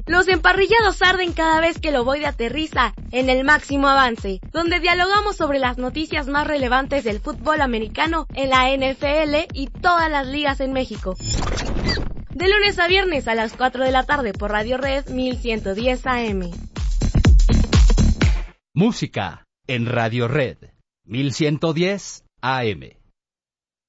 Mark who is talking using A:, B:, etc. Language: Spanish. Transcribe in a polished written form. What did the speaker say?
A: Los emparrillados arden cada vez que el ovoide aterriza en el máximo avance, donde dialogamos sobre las noticias más relevantes del fútbol americano en la NFL y todas las ligas en México. De lunes a viernes a las 4 de la tarde por Radio Red 1110 AM.
B: Música en Radio Red 1110 AM.